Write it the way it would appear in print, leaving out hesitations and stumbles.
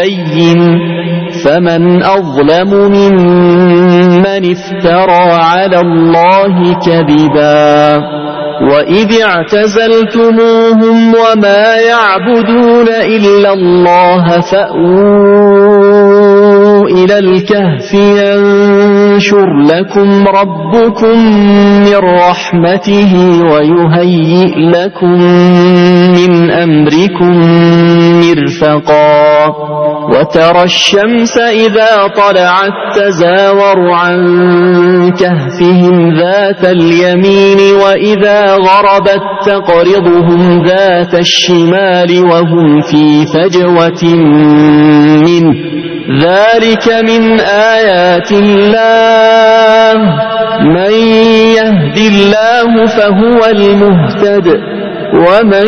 بين فمن أظلم ممن افترى على الله كذبا وإذ اعتزلتموهم وما يعبدون إلا الله فأووا إلى الكهف ينشر لكم ربكم من رحمته ويهيئ لكم من أمركم مرفقا وترى الشمس إذا طلعت تزاور عن كهفهم ذات اليمين وإذا غربت تقرضهم ذات الشمال وهم في فجوة منه ذلك من آيات الله من يهد الله فهو المهتد ومن